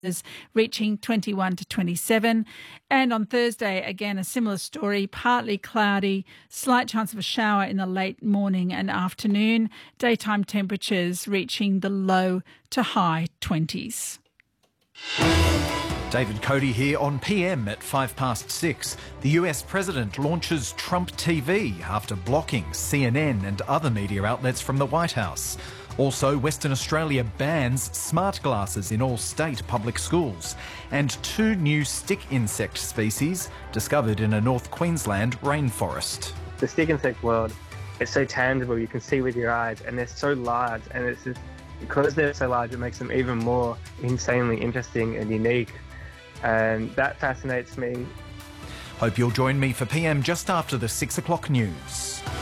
reaching 21 to 27. And on Thursday, again, a similar story, partly cloudy, slight chance of a shower in the late morning and afternoon, daytime temperatures reaching the low to high 20s. David Cody here on PM at 6:05. The US president launches Trump TV after blocking CNN and other media outlets from the White House. Also, Western Australia bans smart glasses in all state public schools. And 2 new stick insect species discovered in a North Queensland rainforest. The stick insect world, it's so tangible, you can see with your eyes, and they're so large, and it's just, because they're so large, it makes them even more insanely interesting and unique. And that fascinates me. Hope you'll join me for PM just after the 6 o'clock news.